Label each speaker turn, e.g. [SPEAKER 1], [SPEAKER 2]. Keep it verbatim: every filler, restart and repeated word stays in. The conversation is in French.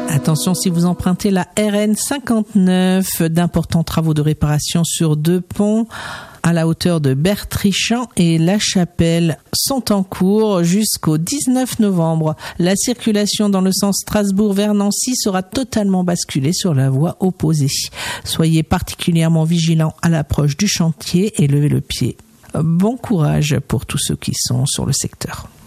[SPEAKER 1] Attention, si vous empruntez la R N cinquante-neuf, d'importants travaux de réparation sur deux ponts à la hauteur de Bertrichamp et La Chapelle sont en cours jusqu'au dix-neuf novembre. La circulation dans le sens Strasbourg vers Nancy sera totalement basculée sur la voie opposée. Soyez particulièrement vigilants à l'approche du chantier et levez le pied. Bon courage pour tous ceux qui sont sur le secteur.